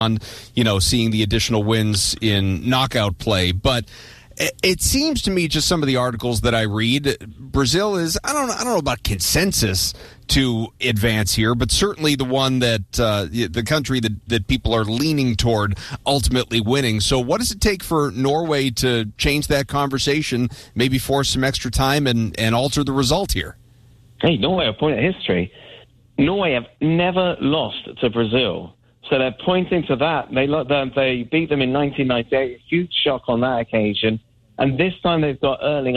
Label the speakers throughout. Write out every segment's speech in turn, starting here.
Speaker 1: on, seeing the additional wins in knockout play. But it seems to me, just some of the articles that I read, Brazil is, I don't know about consensus to advance here, but certainly the one that the country that people are leaning toward ultimately winning. So what does it take for Norway to change that conversation, maybe force some extra time and alter the result here?
Speaker 2: Hey, Norway, a point of history. Norway have never lost to Brazil. So they're pointing to that. They beat them in 1998, a huge shock on that occasion. And this time they've got Erling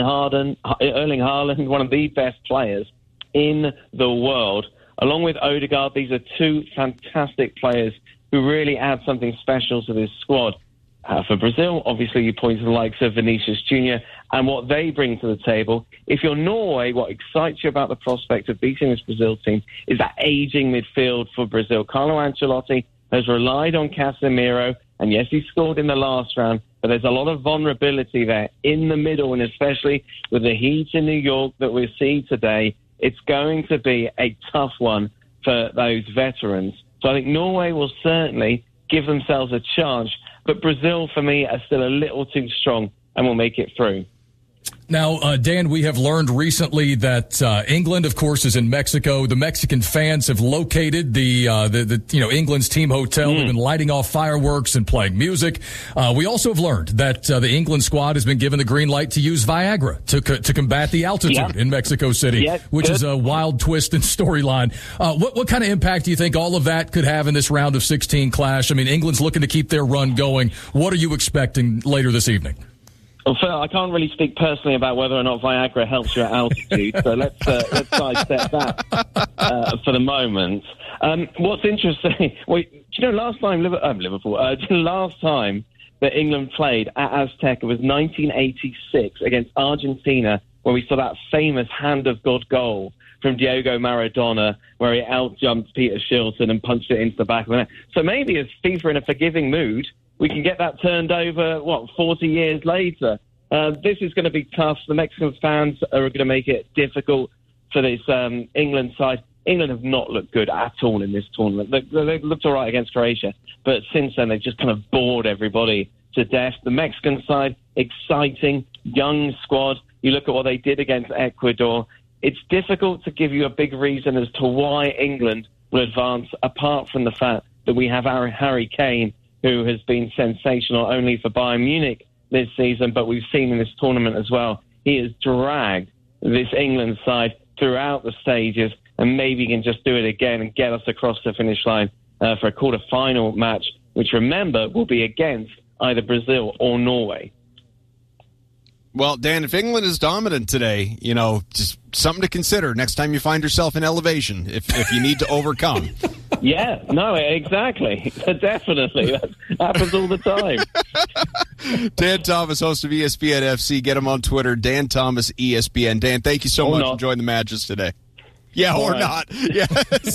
Speaker 2: Haaland, one of the best players in the world. Along with Odegaard, these are two fantastic players who really add something special to this squad. For Brazil, obviously you point to the likes of Vinicius Jr. and what they bring to the table. If you're Norway, what excites you about the prospect of beating this Brazil team is that aging midfield for Brazil. Carlo Ancelotti has relied on Casemiro, and yes, he scored in the last round, but there's a lot of vulnerability there in the middle, and especially with the heat in New York that we see today, it's going to be a tough one for those veterans. So I think Norway will certainly give themselves a chance, but Brazil, for me, are still a little too strong and will make it through.
Speaker 3: Now, Dan, we have learned recently that England, of course, is in Mexico. The Mexican fans have located the England's team hotel. They've been lighting off fireworks and playing music. We also have learned that the England squad has been given the green light to use Viagra to combat the altitude in Mexico City, which is a wild twist in storyline. What kind of impact do you think all of that could have in this round of 16 clash? I mean, England's looking to keep their run going. What are you expecting later this evening?
Speaker 2: Well, Phil, I can't really speak personally about whether or not Viagra helps you at altitude, so let's sidestep that for the moment. What's interesting, last time last time that England played at Azteca was 1986 against Argentina, where we saw that famous hand of God goal from Diego Maradona, where he out-jumped Peter Shilton and punched it into the back of the net. So maybe as FIFA in a forgiving mood, we can get that turned over, 40 years later. This is going to be tough. The Mexican fans are going to make it difficult for this England side. England have not looked good at all in this tournament. They've looked all right against Croatia, but since then they've just kind of bored everybody to death. The Mexican side, exciting, young squad. You look at what they did against Ecuador. It's difficult to give you a big reason as to why England will advance, apart from the fact that we have Harry Kane, who has been sensational only for Bayern Munich this season, but we've seen in this tournament as well. He has dragged this England side throughout the stages, and maybe he can just do it again and get us across the finish line for a quarter-final match, which, remember, will be against either Brazil or Norway.
Speaker 1: Well, Dan, if England is dominant today, just something to consider next time you find yourself in elevation, if you need to overcome.
Speaker 2: Yeah, no, exactly. Definitely. That happens all the time.
Speaker 1: Dan Thomas, host of ESPN FC. Get him on Twitter, Dan Thomas ESPN. Dan, thank you so much for joining the matches today. Yeah, or not. Yeah,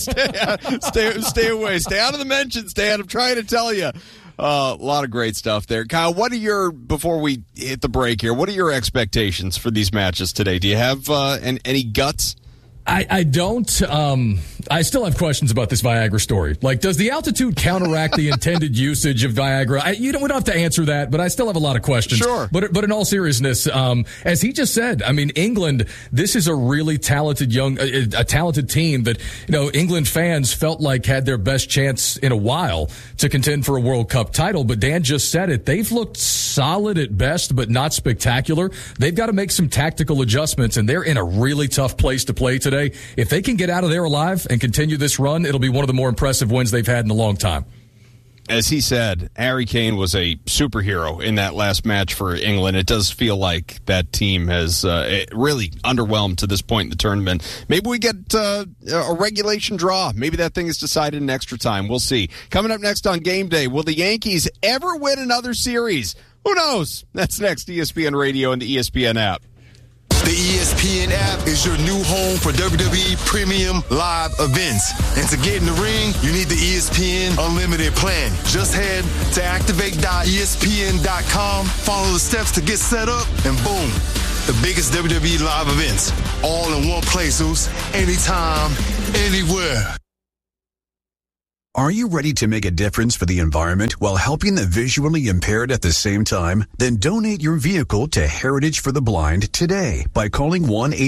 Speaker 1: stay away. Stay out of the mentions, Dan. I'm trying to tell you. A lot of great stuff there. Kyle, before we hit the break here, what are your expectations for these matches today? Do you have any guts?
Speaker 3: I don't. I still have questions about this Viagra story. Like, does the altitude counteract the intended usage of Viagra? We don't have to answer that, but I still have a lot of questions.
Speaker 1: Sure.
Speaker 3: But in all seriousness, as he just said, I mean, England, this is a really talented a talented team that, England fans felt like had their best chance in a while to contend for a World Cup title. But Dan just said it. They've looked solid at best, but not spectacular. They've got to make some tactical adjustments, and they're in a really tough place to play today. If they can get out of there alive and continue this run, it'll be one of the more impressive wins they've had in a long time.
Speaker 1: As he said, Harry Kane was a superhero in that last match for England. It does feel like that team has really underwhelmed to this point in the tournament. Maybe we get a regulation draw. Maybe that thing is decided in extra time. We'll see. Coming up next on Game Day, will the Yankees ever win another series? Who knows? That's next. ESPN Radio and the ESPN app.
Speaker 4: The ESPN app is your new home for WWE Premium Live events. And to get in the ring, you need the ESPN Unlimited plan. Just head to activate.espn.com, follow the steps to get set up, and boom, the biggest WWE Live events. All in one place, anytime, anywhere.
Speaker 5: Are you ready to make a difference for the environment while helping the visually impaired at the same time? Then donate your vehicle to Heritage for the Blind today by calling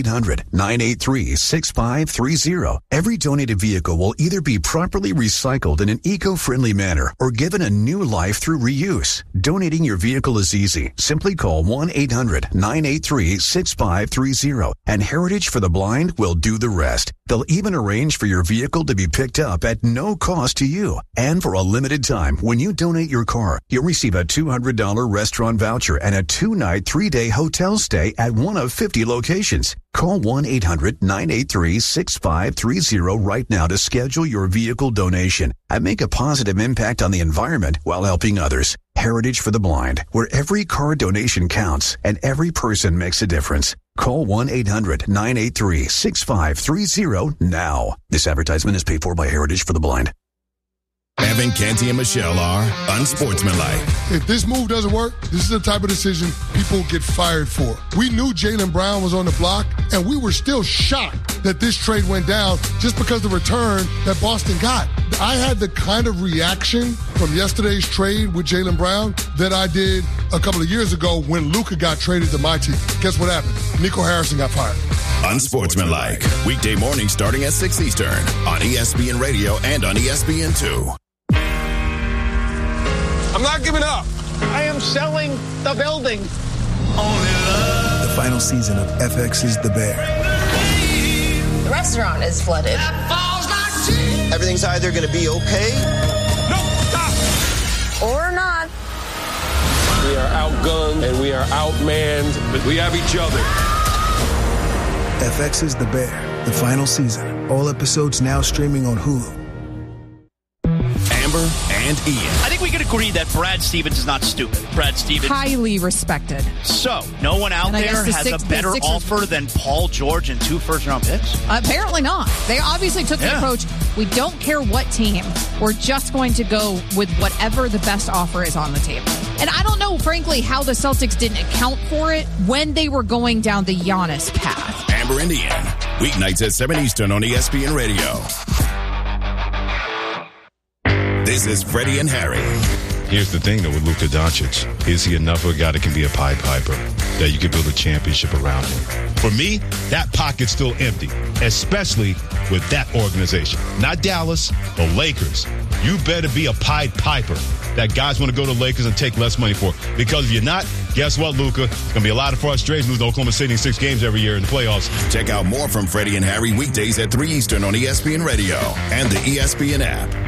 Speaker 5: 1-800-983-6530. Every donated vehicle will either be properly recycled in an eco-friendly manner or given a new life through reuse. Donating your vehicle is easy. Simply call 1-800-983-6530 and Heritage for the Blind will do the rest. They'll even arrange for your vehicle to be picked up at no cost to you. And for a limited time, when you donate your car, you'll receive a $200 restaurant voucher and a 2-night, 3-day hotel stay at one of 50 locations. Call 1-800-983-6530 right now to schedule your vehicle donation and make a positive impact on the environment while helping others. Heritage for the Blind, where every car donation counts and every person makes a difference. Call 1-800-983-6530 now. This advertisement is paid for by Heritage for the Blind.
Speaker 6: Evan, Canty, and Michelle are unsportsmanlike.
Speaker 7: If this move doesn't work, this is the type of decision people get fired for. We knew Jaylen Brown was on the block, and we were still shocked that this trade went down just because of the return that Boston got. I had the kind of reaction from yesterday's trade with Jaylen Brown that I did a couple of years ago when Luka got traded to my team. Guess what happened? Nico Harrison got fired.
Speaker 6: Unsportsmanlike. Weekday mornings starting at 6 Eastern on ESPN Radio and on ESPN2.
Speaker 8: I'm not giving up. I am selling the building.
Speaker 9: The final season of FX is the Bear.
Speaker 10: The restaurant is flooded.
Speaker 11: Everything's either going to be okay.
Speaker 8: No, stop.
Speaker 10: Or not.
Speaker 8: We are outgunned and we are outmanned, but we have each other.
Speaker 9: FX is the Bear. The final season. All episodes now streaming on Hulu.
Speaker 6: Amber and Ian.
Speaker 12: I think we can agree that Brad Stevens is not stupid. Brad Stevens.
Speaker 13: Highly respected.
Speaker 12: So, no one out there has a better offer than Paul George and 2 first-round picks?
Speaker 13: Apparently not. They obviously took the approach, we don't care what team. We're just going to go with whatever the best offer is on the table. And I don't know, frankly, how the Celtics didn't account for it when they were going down the Giannis path.
Speaker 6: Amber and Ian. Weeknights at 7 Eastern on ESPN Radio. This is Freddie and Harry.
Speaker 14: Here's the thing, though, with Luka Doncic. Is he enough of a guy that can be a Pied Piper, that you can build a championship around him? For me, that pocket's still empty, especially with that organization. Not Dallas, the Lakers. You better be a Pied Piper that guys want to go to Lakers and take less money for. Because if you're not, guess what, Luka? It's going to be a lot of frustration losing Oklahoma City in 6 games every year in the playoffs.
Speaker 6: Check out more from Freddie and Harry weekdays at 3 Eastern on ESPN Radio and the ESPN app.